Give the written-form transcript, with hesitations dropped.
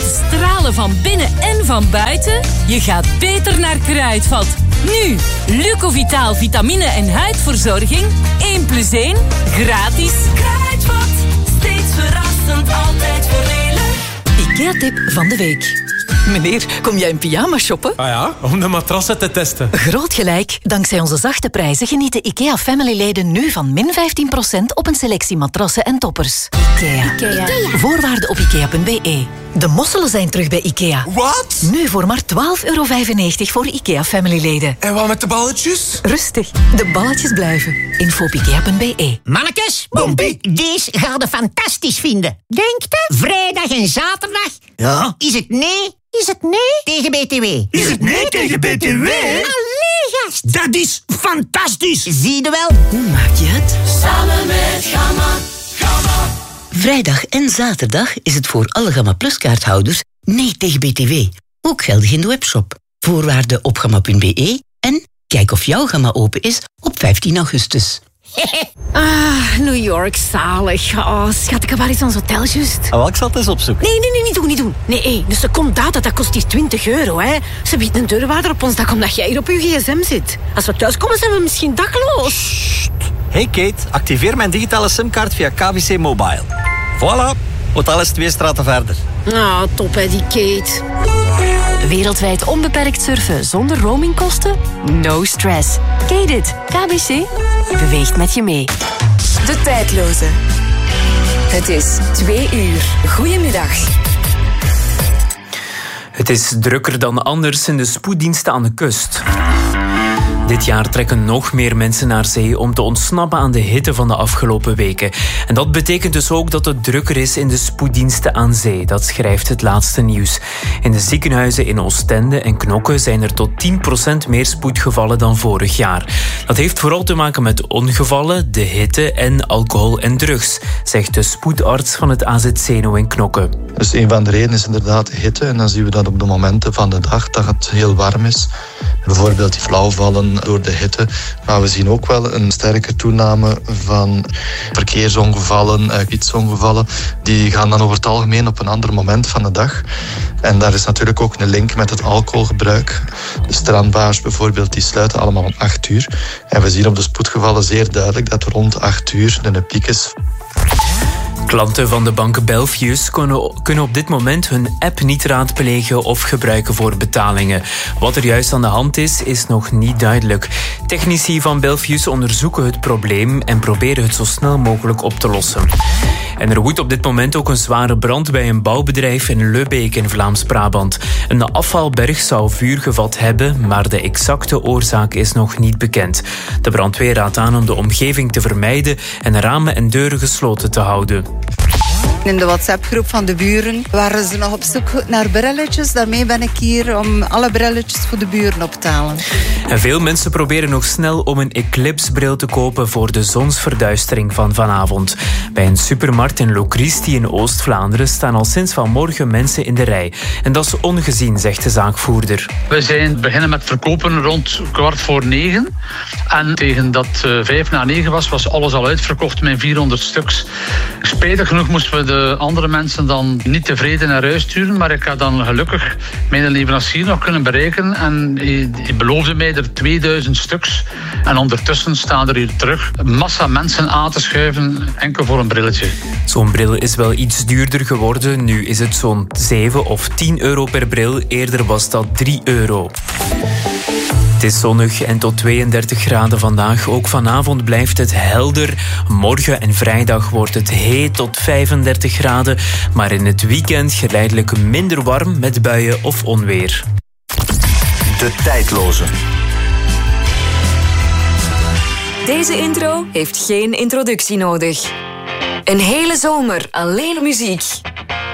te stralen van binnen en van buiten? Je gaat beter naar Kruidvat. Nu, Lucovitaal vitamine en huidverzorging. 1+1, gratis. Kruidvat, steeds verrassend, altijd voordelig. IKEA-tip van de week. Meneer, kom jij in pyjama shoppen? Ah ja, om de matrassen te testen. Groot gelijk. Dankzij onze zachte prijzen genieten IKEA Family-leden nu van min 15% op een selectie matrassen en toppers. IKEA. Voorwaarden op IKEA.be. De mosselen zijn terug bij IKEA. Wat? Nu voor maar €12,95 voor IKEA Family-leden. En wat met de balletjes? Rustig, de balletjes blijven. Info op IKEA.be. Mannekes, deze ga je fantastisch vinden. Denkt u? Vrijdag en zaterdag? Ja. Is het nee? Is het nee tegen BTW? Is het nee tegen BTW? Allee, gast. Dat is fantastisch. Zie je wel? Hoe maak je het? Samen met Gamma. Vrijdag en zaterdag is het voor alle Gamma Plus kaarthouders nee tegen BTW. Ook geldig in de webshop. Voorwaarden op gamma.be en kijk of jouw Gamma open is op 15 augustus. New York, zalig. Oh, schat, ik heb waar eens ons hotel juist. Ik zal het eens opzoeken. Nee, niet doen. Nee, een seconde data, dat kost hier €20, hè. Ze biedt een deurwaarder op ons dak omdat jij hier op je gsm zit. Als we thuiskomen zijn we misschien dakloos. Hey Kate, activeer mijn digitale simkaart via KBC Mobile. Voilà, hotel is 2 straten verder. Ah, top hè, die Kate. Wereldwijd onbeperkt surfen zonder roamingkosten? No stress. Kate it. KBC beweegt met je mee. De tijdloze. Het is 2 uur. Goedemiddag. Het is drukker dan anders in de spoeddiensten aan de kust. Dit jaar trekken nog meer mensen naar zee om te ontsnappen aan de hitte van de afgelopen weken. En dat betekent dus ook dat het drukker is in de spoeddiensten aan zee. Dat schrijft het laatste nieuws. In de ziekenhuizen in Oostende en Knokke zijn er tot 10% meer spoedgevallen dan vorig jaar. Dat heeft vooral te maken met ongevallen, de hitte en alcohol en drugs, zegt de spoedarts van het AZ Zeno in Knokke. Dus een van de redenen is inderdaad de hitte. En dan zien we dat op de momenten van de dag dat het heel warm is. Bijvoorbeeld die flauwvallen door de hitte. Maar we zien ook wel een sterke toename van verkeersongevallen, fietsongevallen. Die gaan dan over het algemeen op een ander moment van de dag. En daar is natuurlijk ook een link met het alcoholgebruik. De strandbars bijvoorbeeld, die sluiten allemaal om 8 uur. En we zien op de spoedgevallen zeer duidelijk dat er rond 8 uur een piek is. Klanten van de bank Belfius kunnen op dit moment hun app niet raadplegen of gebruiken voor betalingen. Wat er juist aan de hand is nog niet duidelijk. Technici van Belfius onderzoeken het probleem en proberen het zo snel mogelijk op te lossen. En er woedt op dit moment ook een zware brand bij een bouwbedrijf in Lubbeek in Vlaams-Brabant. Een afvalberg zou vuur gevat hebben, maar de exacte oorzaak is nog niet bekend. De brandweer raadt aan om de omgeving te vermijden en ramen en deuren gesloten te houden. In de WhatsApp-groep van de buren waren ze nog op zoek naar brilletjes. Daarmee ben ik hier om alle brilletjes voor de buren op te halen. En veel mensen proberen nog snel om een Eclipse-bril te kopen voor de zonsverduistering van vanavond. Bij een supermarkt in Locristi in Oost-Vlaanderen staan al sinds vanmorgen mensen in de rij. En dat is ongezien, zegt de zaakvoerder. We beginnen met verkopen rond 8:45. En tegen dat 8:55 was alles al uitverkocht met 400 stuks. Spijtig genoeg moesten we de andere mensen dan niet tevreden naar huis sturen, maar ik had dan gelukkig mijn leverancier nog kunnen bereiken en hij beloofde mij er 2000 stuks. En ondertussen staan er hier terug een massa mensen aan te schuiven, enkel voor een brilletje. Zo'n bril is wel iets duurder geworden. Nu is het zo'n 7 of 10 euro per bril. Eerder was dat 3 euro. Het is zonnig en tot 32 graden vandaag. Ook vanavond blijft het helder. Morgen en vrijdag wordt het heet tot 35 graden. Maar in het weekend geleidelijk minder warm met buien of onweer. De tijdloze. Deze intro heeft geen introductie nodig. Een hele zomer alleen muziek.